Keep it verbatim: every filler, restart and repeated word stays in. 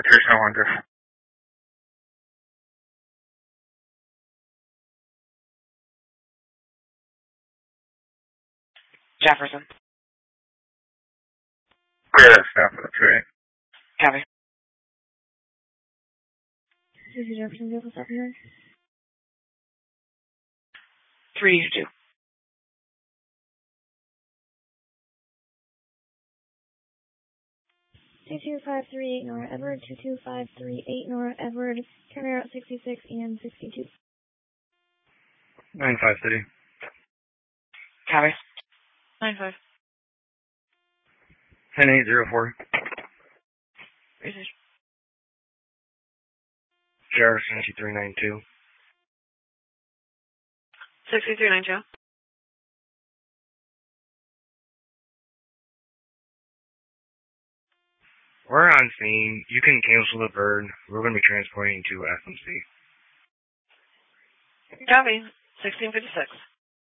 There's no wonder. Jefferson. Yeah, that's not for the train. Copy. Susie Jefferson, vehicle stop here. three two. two two five three eight Nora Edward, two two five three eight Nora Edward, Camaro sixty-six and sixty-two. nine five City. Copy. nine five. ten eight zero four. Research. Jefferson two three nine two. sixty-three ninety-two. We're on scene. You can cancel the bird. We're going to be transporting to F M C. Copy. sixteen fifty-six.